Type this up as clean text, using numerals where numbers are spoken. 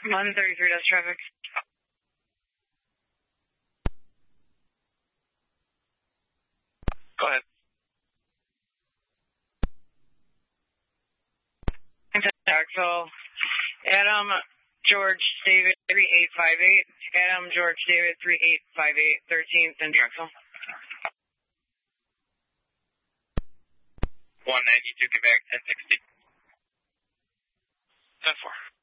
133 does traffic. Go ahead. Axel. Adam George David 3858. Adam George David 3858. 13th and Drexel. 192 Quebec 1060. 10-4.